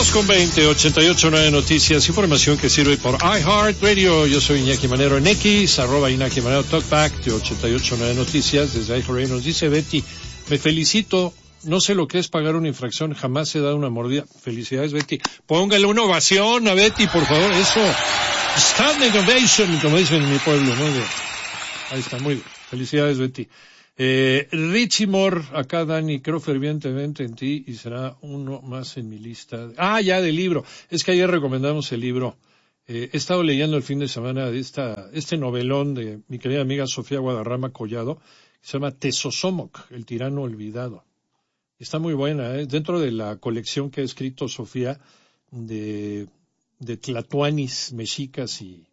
2:20, 88.9 Noticias, información que sirve por iHeartRadio. Yo soy Iñaki Manero en X, @Iñaki Manero Talkback de 88.9 Noticias. Desde iHeartRadio nos dice Betty, me felicito, no sé lo que es pagar una infracción, jamás he dado una mordida. Felicidades, Betty. Póngale una ovación a Betty, por favor, eso. Standing ovation, como dicen en mi pueblo, ¿no? Ahí está, muy bien. Felicidades, Betty. Richie Moore, acá Dani, creo fervientemente en ti y será uno más en mi lista. Ya del libro. Es que ayer recomendamos el libro. He estado leyendo el fin de semana de este novelón de mi querida amiga Sofía Guadarrama Collado, que se llama Tezosomoc, el tirano olvidado. Está muy buena, dentro de la colección que ha escrito Sofía de tlatoanis, mexicas y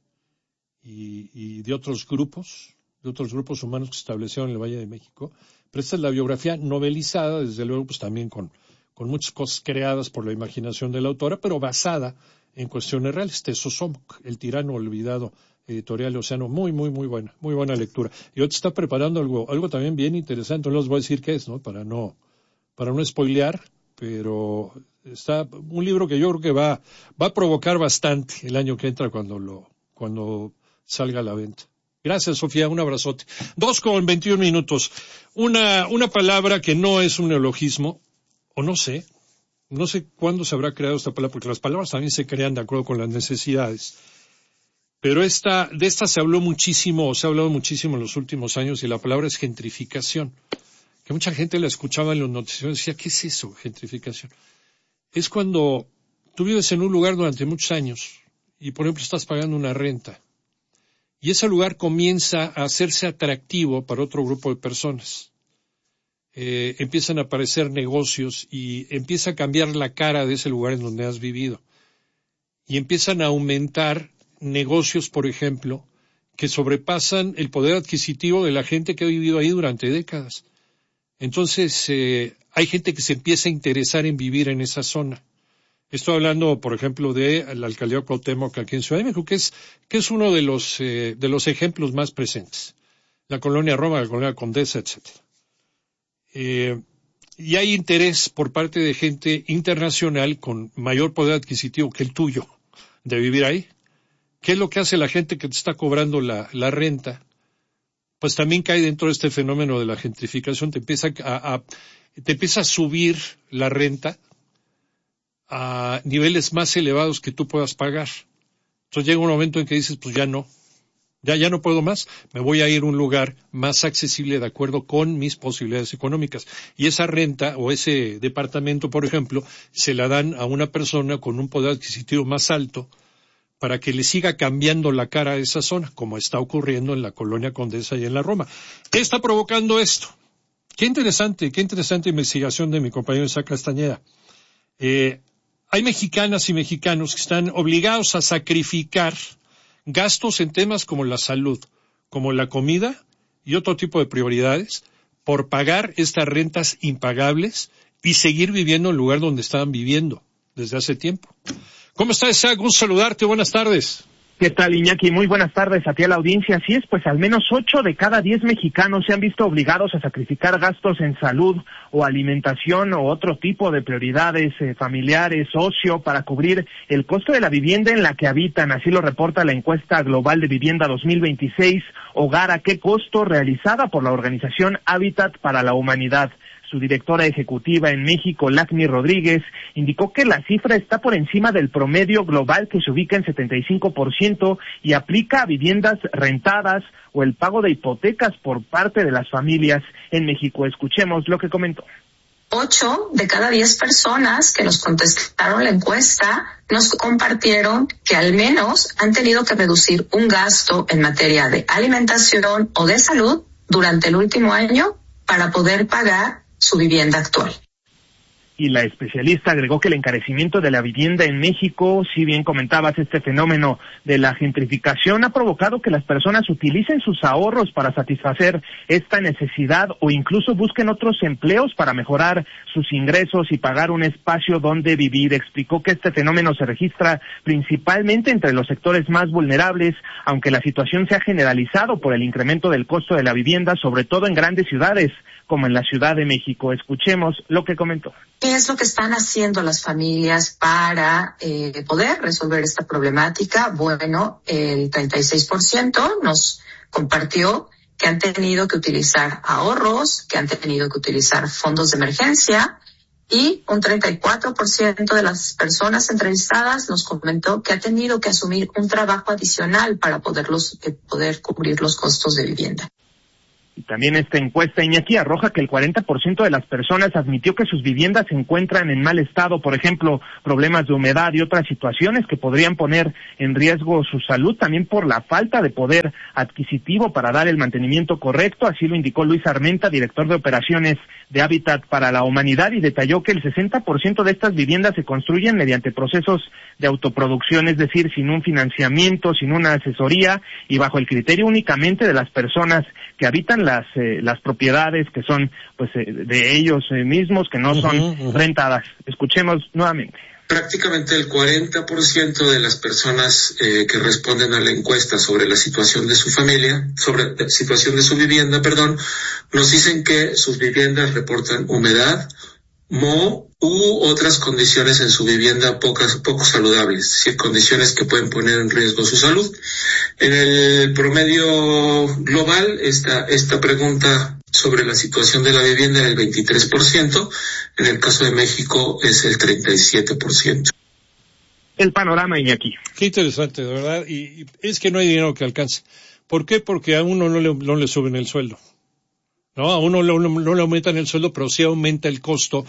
de otros grupos humanos que se establecieron en el Valle de México. Pero esta es la biografía novelizada, desde luego, pues también con muchas cosas creadas por la imaginación de la autora, pero basada en cuestiones reales. Tezosomoc, el tirano olvidado, editorial Océano, muy buena lectura. Y hoy te está preparando algo también bien interesante, no les voy a decir qué es, ¿no? Para no spoilear, pero está un libro que yo creo que va a provocar bastante el año que entra cuando salga a la venta. Gracias, Sofía, un abrazote. 2:21. Una palabra que no es un neologismo, o no sé cuándo se habrá creado esta palabra, porque las palabras también se crean de acuerdo con las necesidades. Pero de esta se ha hablado muchísimo en los últimos años, y la palabra es gentrificación. Que mucha gente la escuchaba en los noticieros y decía, ¿qué es eso, gentrificación? Es cuando tú vives en un lugar durante muchos años y, por ejemplo, estás pagando una renta y ese lugar comienza a hacerse atractivo para otro grupo de personas. Empiezan a aparecer negocios y empieza a cambiar la cara de ese lugar en donde has vivido. Y empiezan a aumentar negocios, por ejemplo, que sobrepasan el poder adquisitivo de la gente que ha vivido ahí durante décadas. Entonces, hay gente que se empieza a interesar en vivir en esa zona. Estoy hablando, por ejemplo, de la alcaldía de Cuauhtémoc aquí en Ciudad de México, que es uno de los ejemplos más presentes. La colonia Roma, la colonia Condesa, etcétera. Y hay interés por parte de gente internacional con mayor poder adquisitivo que el tuyo de vivir ahí. ¿Qué es lo que hace la gente que te está cobrando la renta? Pues también cae dentro de este fenómeno de la gentrificación, te empieza a subir la renta a niveles más elevados que tú puedas pagar. Entonces llega un momento en que dices, pues ya no puedo más, me voy a ir a un lugar más accesible de acuerdo con mis posibilidades económicas. Y esa renta o ese departamento, por ejemplo, se la dan a una persona con un poder adquisitivo más alto para que le siga cambiando la cara a esa zona, como está ocurriendo en la colonia Condesa y en la Roma. ¿Qué está provocando esto? Qué interesante investigación de mi compañero Isaac Castañeda. Hay mexicanas y mexicanos que están obligados a sacrificar gastos en temas como la salud, como la comida y otro tipo de prioridades por pagar estas rentas impagables y seguir viviendo en el lugar donde estaban viviendo desde hace tiempo. ¿Cómo está, Isaac? Gusto saludarte, buenas tardes. ¿Qué tal, Iñaki? Muy buenas tardes a ti, a la audiencia. Así es, pues al menos 8 de cada 10 mexicanos se han visto obligados a sacrificar gastos en salud o alimentación o otro tipo de prioridades familiares, ocio, para cubrir el costo de la vivienda en la que habitan. Así lo reporta la encuesta global de vivienda 2026, Hogar a qué costo, realizada por la organización Hábitat para la Humanidad. Su directora ejecutiva en México, Lacni Rodríguez, indicó que la cifra está por encima del promedio global, que se ubica en 75%, y aplica a viviendas rentadas o el pago de hipotecas por parte de las familias en México. Escuchemos lo que comentó. 8 de cada 10 personas que nos contestaron la encuesta nos compartieron que al menos han tenido que reducir un gasto en materia de alimentación o de salud durante el último año para poder pagar su vivienda actual. Y la especialista agregó que el encarecimiento de la vivienda en México, si bien comentabas este fenómeno de la gentrificación, ha provocado que las personas utilicen sus ahorros para satisfacer esta necesidad o incluso busquen otros empleos para mejorar sus ingresos y pagar un espacio donde vivir. Explicó que este fenómeno se registra principalmente entre los sectores más vulnerables, aunque la situación se ha generalizado por el incremento del costo de la vivienda, sobre todo en grandes ciudades como en la Ciudad de México. Escuchemos lo que comentó. ¿Qué es lo que están haciendo las familias para poder resolver esta problemática? Bueno, el 36% nos compartió que han tenido que utilizar ahorros, que han tenido que utilizar fondos de emergencia, y un 34% de las personas entrevistadas nos comentó que ha tenido que asumir un trabajo adicional para poder cubrir los costos de vivienda. Y también esta encuesta, Iñaki, arroja que el 40% de las personas admitió que sus viviendas se encuentran en mal estado, por ejemplo, problemas de humedad y otras situaciones que podrían poner en riesgo su salud, también por la falta de poder adquisitivo para dar el mantenimiento correcto. Así lo indicó Luis Armenta, director de operaciones de Hábitat para la Humanidad, y detalló que el 60% de estas viviendas se construyen mediante procesos de autoproducción, es decir, sin un financiamiento, sin una asesoría y bajo el criterio únicamente de las personas que habitan las propiedades que son pues de ellos mismos, que no son rentadas. Escuchemos nuevamente. Prácticamente el 40% de las personas que responden a la encuesta sobre la situación de su familia, sobre la situación de su vivienda, nos dicen que sus viviendas reportan humedad, moho u otras condiciones en su vivienda poco saludables, es decir, condiciones que pueden poner en riesgo su salud. En el promedio global, esta pregunta sobre la situación de la vivienda era el 23%, en el caso de México es el 37%. El panorama, Iñaki. Qué interesante, de verdad, y es que no hay dinero que alcance. ¿Por qué? Porque a uno no le suben el sueldo. No, a uno no le aumentan el sueldo, pero sí aumenta el costo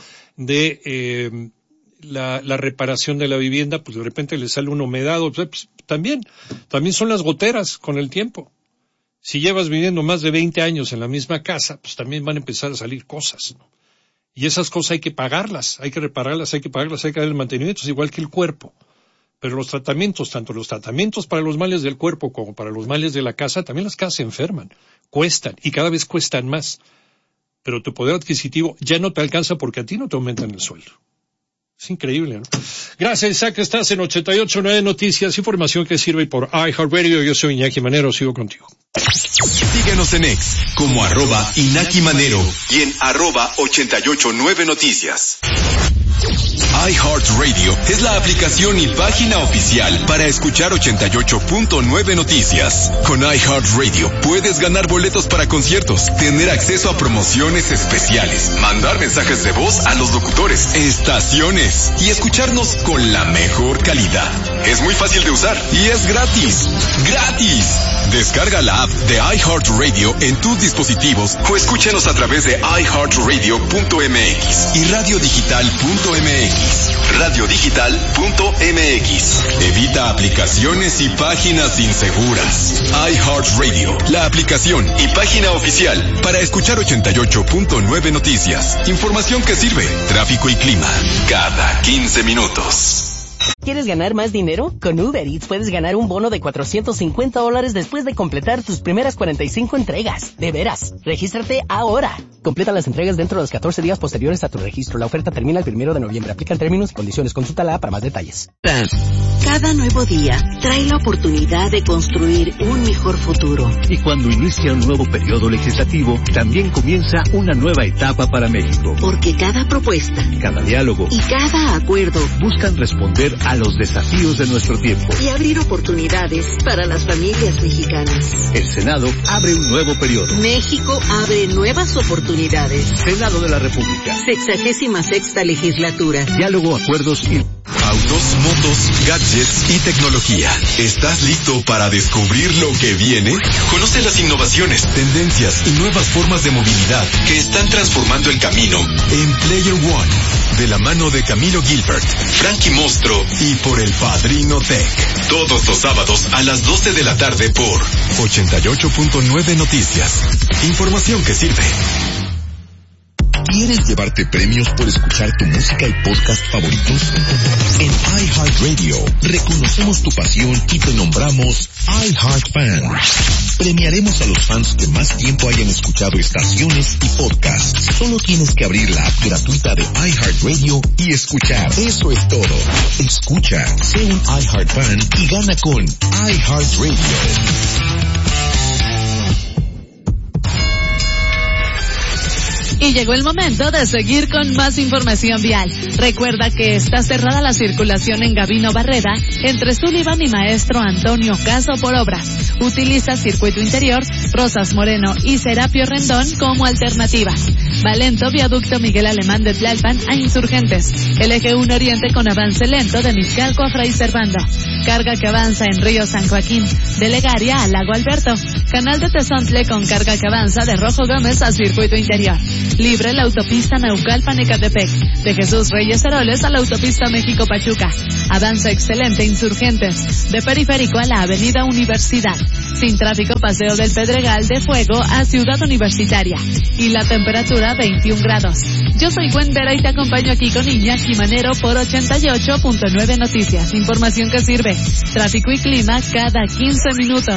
de la reparación de la vivienda, pues de repente le sale una humedad, pues, también son las goteras con el tiempo. Si llevas viviendo más de 20 años en la misma casa, pues también van a empezar a salir cosas, ¿no? Y esas cosas hay que pagarlas, hay que repararlas, hay que dar el mantenimiento, es igual que el cuerpo. Pero los tratamientos, tanto los tratamientos para los males del cuerpo como para los males de la casa, también las casas se enferman, cuestan y cada vez cuestan más. Pero tu poder adquisitivo ya no te alcanza porque a ti no te aumentan el sueldo. Es increíble, ¿no? Gracias, Isaac. Estás en 88.9 Noticias, información que sirve por iHeartRadio. Yo soy Iñaki Manero, sigo contigo. Síguenos en X como @Iñaki Manero y en @889 Noticias. iHeartRadio es la aplicación y página oficial para escuchar 88.9 Noticias. Con iHeartRadio puedes ganar boletos para conciertos, tener acceso a promociones especiales, mandar mensajes de voz a los locutores, estaciones y escucharnos con la mejor calidad. Es muy fácil de usar y es gratis. ¡Gratis! Descarga la app de iHeartRadio en tus dispositivos o escúchanos a través de iHeartRadio.mx y radiodigital.mx. Radiodigital.mx. Evita aplicaciones y páginas inseguras. iHeartRadio, la aplicación y página oficial para escuchar 88.9 Noticias. Información que sirve, tráfico y clima, cada 15 minutos. ¿Quieres ganar más dinero? Con Uber Eats puedes ganar un bono de $450 después de completar tus primeras 45 entregas. De veras, regístrate ahora. Completa las entregas dentro de los 14 días posteriores a tu registro. La oferta termina el 1 de noviembre. Aplican términos y condiciones. Consúltala para más detalles. Cada nuevo día trae la oportunidad de construir un mejor futuro. Y cuando inicia un nuevo periodo legislativo, también comienza una nueva etapa para México. Porque cada propuesta, cada diálogo y cada acuerdo buscan responder a los desafíos de nuestro tiempo y abrir oportunidades para las familias mexicanas. El Senado abre un nuevo periodo. México abre nuevas oportunidades. Senado de la República. 66ª legislatura. Diálogo, acuerdos y... Autos, motos, gadgets y tecnología. ¿Estás listo para descubrir lo que viene? Conoce las innovaciones, tendencias y nuevas formas de movilidad que están transformando el camino en Player One. De la mano de Camilo Gilbert, Frankie Mostro y por el Padrino Tech. Todos los sábados a las 12 de la tarde por 88.9 Noticias. Información que sirve. ¿Quieres llevarte premios por escuchar tu música y podcast favoritos? En iHeartRadio reconocemos tu pasión y te nombramos iHeartFan. Premiaremos a los fans que más tiempo hayan escuchado estaciones y podcasts. Solo tienes que abrir la app gratuita de iHeartRadio y escuchar. Eso es todo. Escucha, sé un iHeartFan y gana con iHeartRadio. Y llegó el momento de seguir con más información vial. Recuerda que está cerrada la circulación en Gabino Barreda entre Sullivan y Maestro Antonio Caso por obras. Utiliza circuito interior, Rosas Moreno y Serapio Rendón como alternativas. Valento, viaducto Miguel Alemán de Tlalpan a Insurgentes. El eje 1 Oriente con avance lento de Mixcalco a Fray Servando. Carga que avanza en Río San Joaquín, de Legaria a Lago Alberto. Canal de Tezontle con carga que avanza de Rojo Gómez a circuito interior. Libre la autopista Naucalpan-Ecatepec. De Jesús Reyes Heroles a la autopista México-Pachuca. Avanza excelente Insurgentes. De Periférico a la avenida Universidad. Sin tráfico Paseo del Pedregal de Fuego a Ciudad Universitaria. Y la temperatura 21 grados. Yo soy Gwen Vera y te acompaño aquí con Iñaki Manero por 88.9 Noticias. Información que sirve. Tráfico y clima cada 15 minutos.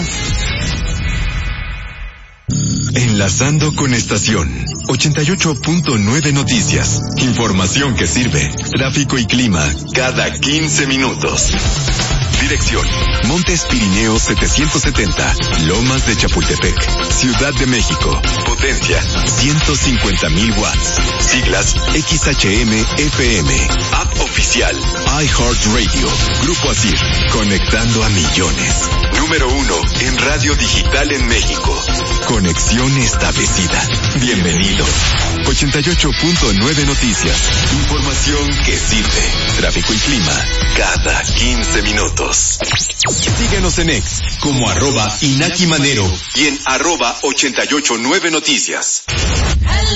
Enlazando con estación 88.9 Noticias. Información que sirve. Tráfico y clima cada 15 minutos. Dirección: Montes Pirineos 770, Lomas de Chapultepec, Ciudad de México. Potencia: 150,000 watts. Siglas: XHM-FM. App oficial: iHeartRadio. Grupo ASIR, conectando a millones. Número 1 en radio digital en México. Conexión establecida. Bienvenidos. 88.9 Noticias. Información que sirve. Tráfico y clima cada 15 minutos. Síguenos en X como @Inaki Manero y en @889 Noticias.